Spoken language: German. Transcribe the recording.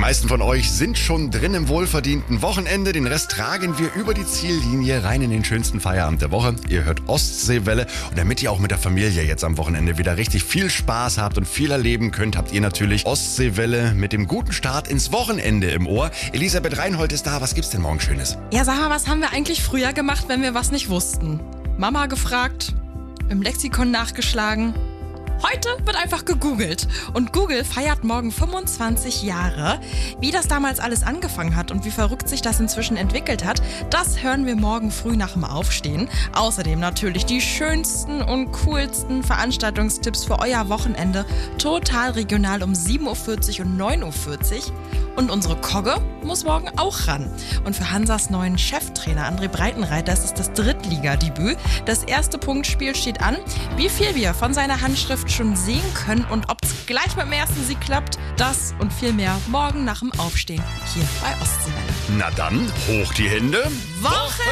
meisten von euch sind schon drin im wohlverdienten Wochenende. Den Rest tragen wir über die Ziellinie rein in den schönsten Feierabend der Woche. Ihr hört Ostseewelle. Und damit ihr auch mit der Familie jetzt am Wochenende wieder richtig viel Spaß habt und viel erleben könnt, habt ihr natürlich Ostseewelle mit dem guten Start ins Wochenende im Ohr. Elisabeth Reinhold ist da. Was gibt's denn morgen Schönes? Ja, sag mal, was haben wir eigentlich früher gemacht, wenn wir was nicht wussten? Mama gefragt, im Lexikon nachgeschlagen. Heute wird einfach gegoogelt. Und Google feiert morgen 25 Jahre. Wie das damals alles angefangen hat und wie verrückt sich das inzwischen entwickelt hat, das hören wir morgen früh nach dem Aufstehen. Außerdem natürlich die schönsten und coolsten Veranstaltungstipps für euer Wochenende. Total regional um 7.40 Uhr und 9.40 Uhr. Und unsere Kogge muss morgen auch ran. Und für Hansas neuen Cheftrainer André Breitenreiter ist es das Drittligadebüt. Das erste Punktspiel steht an. Wie viel wir von seiner Handschrift schon sehen können und ob es gleich mit dem ersten Sieg klappt, das und viel mehr morgen nach dem Aufstehen hier bei Ostseewelle. Na dann, hoch die Hände. Woche